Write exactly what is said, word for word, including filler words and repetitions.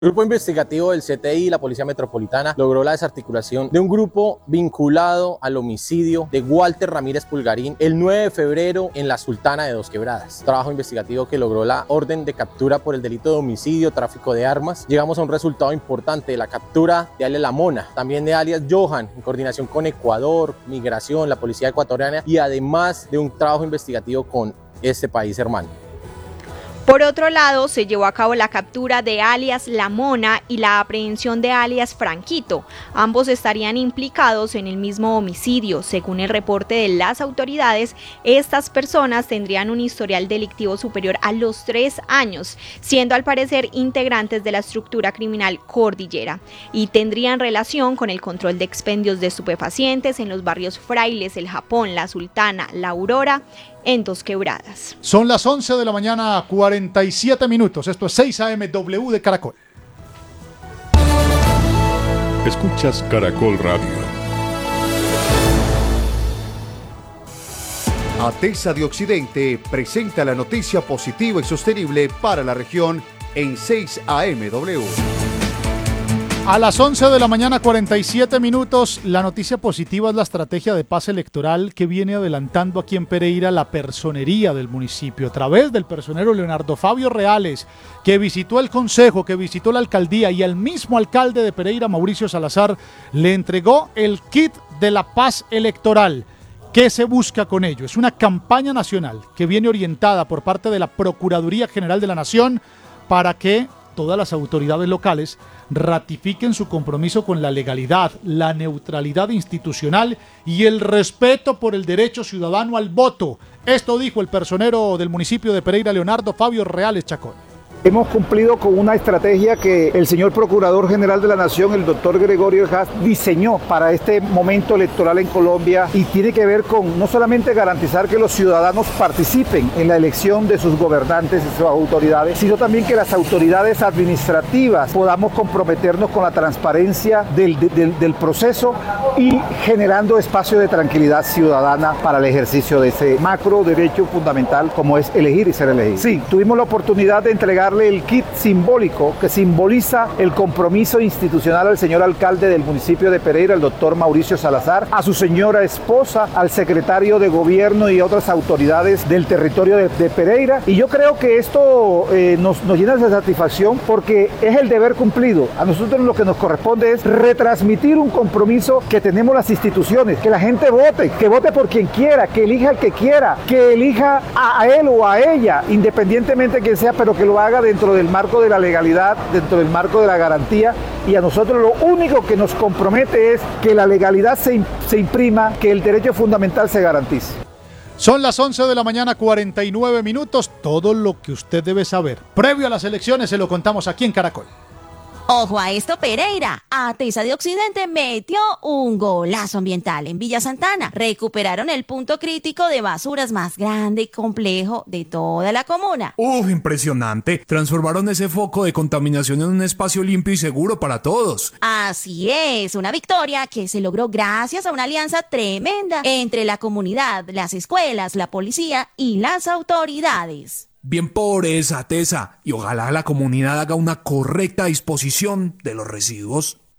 El grupo investigativo del C T I y la Policía Metropolitana logró la desarticulación de un grupo vinculado al homicidio de Walter Ramírez Pulgarín el nueve de febrero en la Sultana de Dos Quebradas. Trabajo investigativo que logró la orden de captura por el delito de homicidio, tráfico de armas. Llegamos a un resultado importante de la captura de alias La Mona, también de alias Johan, en coordinación con Ecuador, Migración, la Policía Ecuatoriana y además de un trabajo investigativo con este país hermano. Por otro lado, se llevó a cabo la captura de alias La Mona y la aprehensión de alias Franquito. Ambos estarían implicados en el mismo homicidio. Según el reporte de las autoridades, estas personas tendrían un historial delictivo superior a los tres años, siendo al parecer integrantes de la estructura criminal Cordillera, y tendrían relación con el control de expendios de estupefacientes en los barrios Frailes, El Japón, La Sultana, La Aurora, en Dos Quebradas. Son las once de la mañana, cuarenta y siete minutos. Esto es seis A M W de Caracol. Escuchas Caracol Radio. ATESA de Occidente presenta la noticia positiva y sostenible para la región en seis A M W. A las once de la mañana, cuarenta y siete minutos, la noticia positiva es la estrategia de paz electoral que viene adelantando aquí en Pereira la personería del municipio, a través del personero Leonardo Fabio Reales, que visitó el consejo, que visitó la alcaldía y al mismo alcalde de Pereira, Mauricio Salazar, le entregó el kit de la paz electoral. ¿Qué se busca con ello? Es una campaña nacional que viene orientada por parte de la Procuraduría General de la Nación para que todas las autoridades locales ratifiquen su compromiso con la legalidad, la neutralidad institucional y el respeto por el derecho ciudadano al voto. Esto dijo el personero del municipio de Pereira, Leonardo Fabio Reales Chacón. Hemos cumplido con una estrategia que el señor Procurador General de la Nación, el doctor Gregorio Haas, diseñó para este momento electoral en Colombia y tiene que ver con no solamente garantizar que los ciudadanos participen en la elección de sus gobernantes y sus autoridades, sino también que las autoridades administrativas podamos comprometernos con la transparencia del, del, del proceso y generando espacio de tranquilidad ciudadana para el ejercicio de ese macro derecho fundamental como es elegir y ser elegido. Sí, tuvimos la oportunidad de entregar el kit simbólico que simboliza el compromiso institucional al señor alcalde del municipio de Pereira, el doctor Mauricio Salazar, a su señora esposa, al secretario de gobierno y otras autoridades del territorio de, de Pereira. Y yo creo que esto eh, nos, nos llena de satisfacción porque es el deber cumplido. A nosotros lo que nos corresponde es retransmitir un compromiso que tenemos las instituciones, que la gente vote, que vote por quien quiera, que elija al que quiera, que elija a, a él o a ella, independientemente de quien sea, pero que lo haga dentro del marco de la legalidad, dentro del marco de la garantía, y a nosotros lo único que nos compromete es que la legalidad se, se imprima, que el derecho fundamental se garantice. Son las once de la mañana, cuarenta y nueve minutos, todo lo que usted debe saber. Previo a las elecciones se lo contamos aquí en Caracol. Ojo a esto, Pereira. ATESA de Occidente metió un golazo ambiental en Villa Santana. Recuperaron el punto crítico de basuras más grande y complejo de toda la comuna. ¡Uf, impresionante! Transformaron ese foco de contaminación en un espacio limpio y seguro para todos. Así es, una victoria que se logró gracias a una alianza tremenda entre la comunidad, las escuelas, la policía y las autoridades. Bien por esa ATESA, y ojalá la comunidad haga una correcta disposición de los residuos.